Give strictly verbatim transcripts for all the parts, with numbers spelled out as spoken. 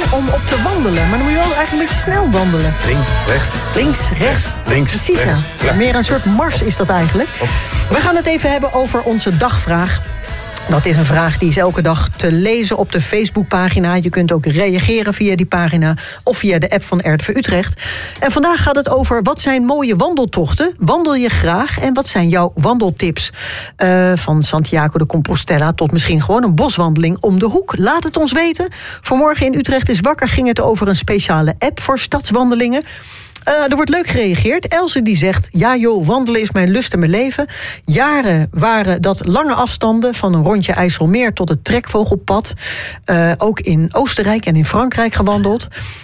om op te wandelen. Maar dan moet je wel eigenlijk een beetje snel wandelen. Links, rechts. Links, rechts. Links, Precies, rechts. ja. Ja. Meer een soort mars is dat eigenlijk. We gaan het even hebben over onze dagvraag. Dat is een vraag die is elke dag te lezen op de Facebookpagina. Je kunt ook reageren via die pagina of via de app van R T V Utrecht. En vandaag gaat het over wat zijn mooie wandeltochten? Wandel je graag? En wat zijn jouw wandeltips? Uh, van Santiago de Compostela tot misschien gewoon een boswandeling om de hoek. Laat het ons weten. Vanmorgen in Utrecht is Wakker ging het over een speciale app voor stadswandelingen. Uh, er wordt leuk gereageerd. Else die zegt, ja joh, wandelen is mijn lust en mijn leven. Jaren waren dat lange afstanden, van een rondje IJsselmeer tot het trekvogelpad. Uh, ook in Oostenrijk en in Frankrijk gewandeld.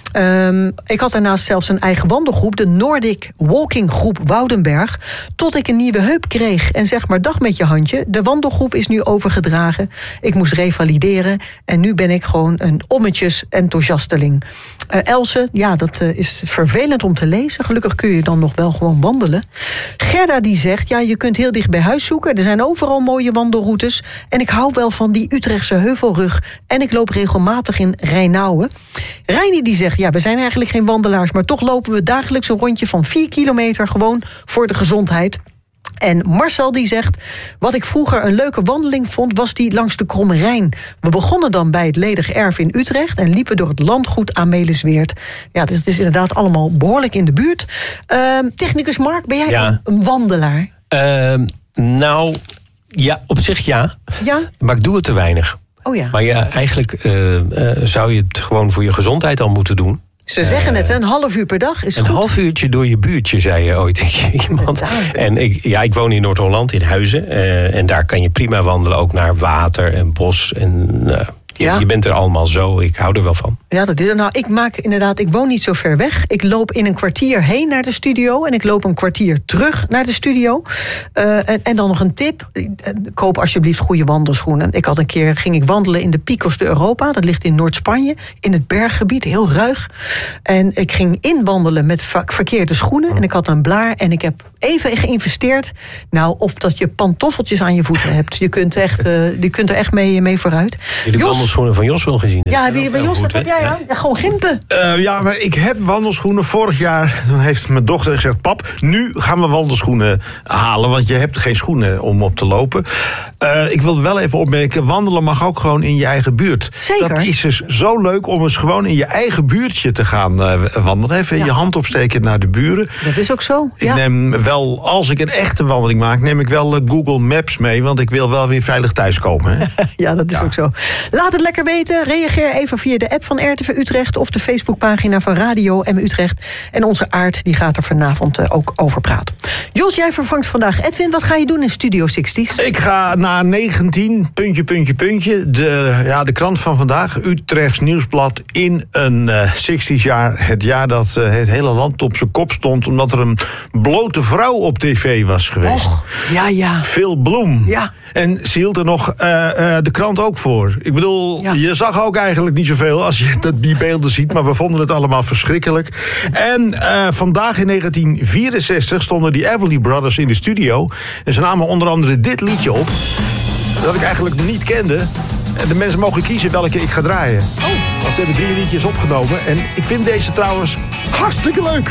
Um, ik had daarnaast zelfs een eigen wandelgroep, de Nordic Walking Groep Woudenberg. Tot ik een nieuwe heup kreeg. En zeg maar dag met je handje. De wandelgroep is nu overgedragen. Ik moest revalideren. En nu ben ik gewoon een ommetjes enthousiasteling. Uh, Else, ja, dat uh, is vervelend om te lezen. Gelukkig kun je dan nog wel gewoon wandelen. Gerda die zegt, ja, je kunt heel dicht bij huis zoeken. Er zijn overal mooie wandelroutes. En ik hou wel van die Utrechtse heuvelrug. En ik loop regelmatig in Rijnauwen. Reini die zegt, ja, we zijn eigenlijk geen wandelaars, maar toch lopen we dagelijks een rondje van vier kilometer gewoon voor de gezondheid. En Marcel die zegt, wat ik vroeger een leuke wandeling vond, was die langs de Kromme Rijn. We begonnen dan bij het Ledig Erf in Utrecht en liepen door het landgoed Amelisweerd. Ja, dus het is inderdaad allemaal behoorlijk in de buurt. Uh, Technicus Mark, ben jij ja. een wandelaar? Uh, nou, ja, op zich ja. Ja? Maar ik doe het te weinig. Oh ja. Maar ja, eigenlijk uh, uh, zou je het gewoon voor je gezondheid al moeten doen. Ze zeggen het, een half uur per dag is een goed. Een half uurtje door je buurtje, zei je ooit iemand. En ik, ja, ik woon in Noord-Holland, in Huizen. Uh, en daar kan je prima wandelen, ook naar water en bos. En uh, je, ja. je bent er allemaal zo, ik hou er wel van. Ja, dat is er. Nou, ik maak inderdaad, ik woon niet zo ver weg. Ik loop in een kwartier heen naar de studio en ik loop een kwartier terug naar de studio. Uh, en, en dan nog een tip, koop alsjeblieft goede wandelschoenen. Ik had een keer, ging ik wandelen in de Picos de Europa, dat ligt in Noord-Spanje, in het berggebied, heel ruig. En ik ging inwandelen met va- verkeerde schoenen en ik had een blaar en ik heb even geïnvesteerd. Nou, of dat je pantoffeltjes aan je voeten hebt. Je kunt, echt, uh, je kunt er echt mee, mee vooruit. Jullie Jos, wandelschoenen van Jos wel gezien? Ja, heb je bij Jos, dat heb jij aan? Ja, gewoon gimpen. Uh, ja, maar ik heb wandelschoenen. Vorig jaar toen heeft mijn dochter gezegd, pap, nu gaan we wandelschoenen halen, want je hebt geen schoenen om op te lopen. Uh, ik wil wel even opmerken, wandelen mag ook gewoon in je eigen buurt. Zeker. Dat is dus zo leuk om eens gewoon in je eigen buurtje te gaan uh, wandelen. Even ja. je hand opsteken naar de buren. Dat is ook zo. Ik ja. neem wel, als ik een echte wandeling maak, neem ik wel uh, Google Maps mee, want ik wil wel weer veilig thuiskomen. Hè? Ja, dat is ja. ook zo. Laat het lekker weten. Reageer even via de app van R T V Utrecht of de Facebookpagina van Radio M Utrecht. En onze Aart die gaat er vanavond uh, ook over praten. Jos, jij vervangt vandaag Edwin. Wat ga je doen in Studio zestig? Ik ga naar negentien, puntje, puntje, puntje. De, ja, de krant van vandaag, Utrechts Nieuwsblad, in een uh, zestig jaar. Het jaar dat uh, het hele land op zijn kop stond, omdat er een blote vrouw op tv was geweest. Och, ja, ja. Phil Bloem. Ja. En ze hield er nog uh, uh, de krant ook voor. Ik bedoel, ja. je zag ook eigenlijk niet zoveel als je dat, die beelden ziet, maar we vonden het allemaal verschrikkelijk. En uh, vandaag in negentien vierenzestig stonden die Everly Brothers in de studio. En ze namen onder andere dit liedje op, dat ik eigenlijk niet kende. En de mensen mogen kiezen welke ik ga draaien. Oh. Want ze hebben drie liedjes opgenomen. En ik vind deze trouwens hartstikke leuk.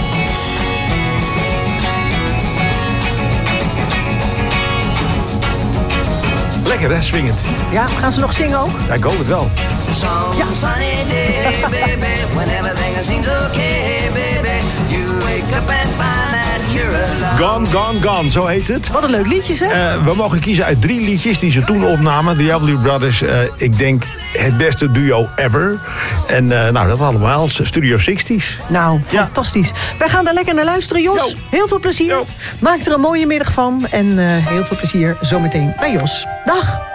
Lekker hè, swingend. Ja, gaan ze nog zingen ook? Ja, ik hoop het wel. Ja. Gone, Gone, Gone, zo heet het. Wat een leuk liedje, zeg. Uh, we mogen kiezen uit drie liedjes die ze toen opnamen. De Everly Brothers, uh, ik denk het beste duo ever. En uh, nou, dat allemaal, Studio zestig. Nou, fantastisch. Ja. Wij gaan daar lekker naar luisteren, Jos. Yo. Heel veel plezier. Yo. Maak er een mooie middag van. En uh, heel veel plezier zometeen bij Jos. Dag.